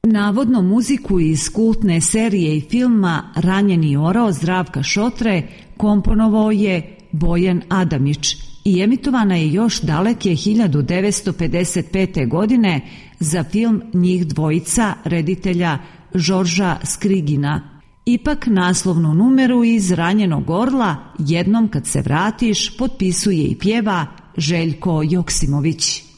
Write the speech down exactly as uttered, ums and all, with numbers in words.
Navodno muziku iz kultne serije i filma Ranjeni orao Zdravka Šotre komponovao je Bojan Adamić i emitovana je još daleke hiljadu devetsto pedeset pete. godine za film Njih dvojica reditelja Žorža Skrigina. Ipak naslovnu numeru iz Ranjenog orla Jednom kad se vratiš potpisuje i pjeva Željko Joksimović.